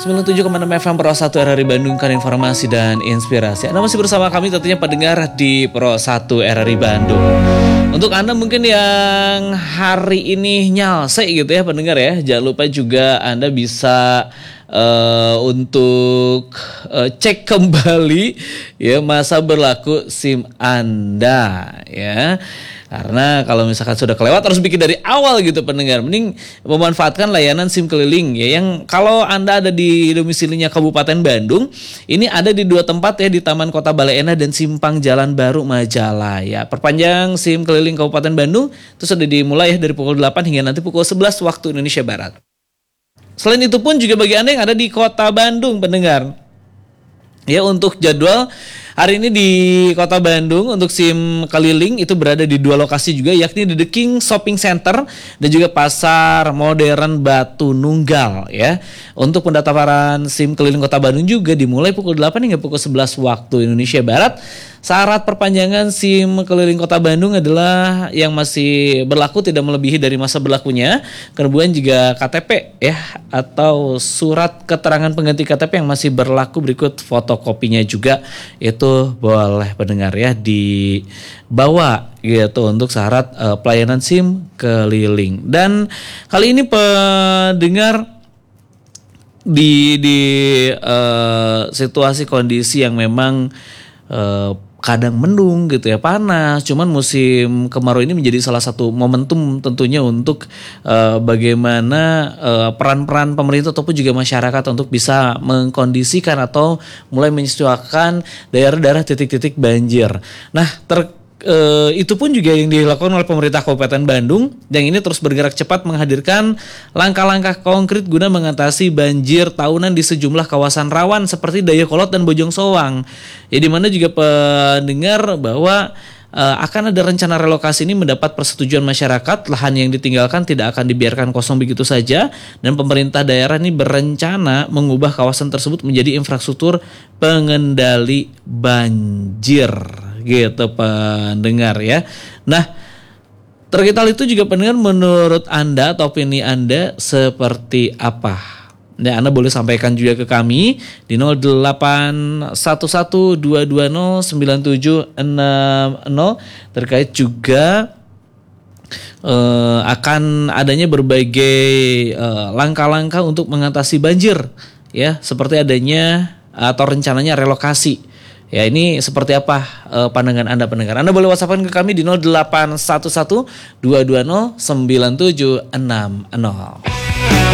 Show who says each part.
Speaker 1: 97,6 FM Pro 1 RRI Bandung, kan informasi dan inspirasi. Anda masih bersama kami tentunya pendengar di Pro 1 RRI Bandung. Untuk Anda mungkin yang hari ini nyalse gitu ya pendengar ya, jangan lupa juga Anda bisa untuk cek kembali ya masa berlaku SIM Anda ya. Karena kalau misalkan sudah kelewat harus bikin dari awal gitu pendengar. Mending memanfaatkan layanan SIM keliling ya, yang kalau Anda ada di domisilinya Kabupaten Bandung, ini ada di 2 tempat ya, di Taman Kota Baleena dan Simpang Jalan Baru Majalaya. Perpanjang SIM keliling Kabupaten Bandung itu sudah dimulai ya dari pukul 8 hingga nanti pukul 11 waktu Indonesia Barat. Selain itu pun juga bagi Anda yang ada di Kota Bandung pendengar, ya untuk jadwal hari ini di Kota Bandung untuk SIM keliling itu berada di 2 lokasi juga, yakni di The King Shopping Center dan juga Pasar Modern Batu Nunggal ya. Untuk pendaftaran SIM keliling Kota Bandung juga dimulai pukul 8 hingga pukul 11 waktu Indonesia Barat. Syarat perpanjangan SIM keliling Kota Bandung adalah yang masih berlaku tidak melebihi dari masa berlakunya. Kemudian juga KTP ya, atau surat keterangan pengganti KTP yang masih berlaku berikut fotokopinya juga itu boleh pendengar ya dibawa gitu untuk syarat pelayanan SIM keliling. Dan kali ini pendengar di situasi kondisi yang memang kadang mendung gitu ya, panas. Cuman musim kemarau ini menjadi salah satu momentum tentunya untuk bagaimana peran-peran pemerintah ataupun juga masyarakat untuk bisa mengkondisikan atau mulai menyediakan daerah-daerah titik-titik banjir. Nah, itu pun juga yang dilakukan oleh pemerintah Kabupaten Bandung, yang ini terus bergerak cepat menghadirkan langkah-langkah konkret guna mengatasi banjir tahunan di sejumlah kawasan rawan seperti Dayakolot dan Bojong Soang. Ya, di mana juga pendengar bahwa akan ada rencana relokasi ini mendapat persetujuan masyarakat. Lahan yang ditinggalkan tidak akan dibiarkan kosong begitu saja, dan pemerintah daerah ini berencana mengubah kawasan tersebut menjadi infrastruktur pengendali banjir gitu pendengar ya. Nah, terkait hal itu juga pendengar, menurut Anda atau opini Anda seperti apa? Nah, Anda boleh sampaikan juga ke kami di 081122097660 terkait juga akan adanya berbagai langkah-langkah untuk mengatasi banjir ya, seperti adanya atau rencananya relokasi. Ya, ini seperti apa pandangan Anda pendengar? Anda boleh WhatsApp-kan ke kami di 081122097660.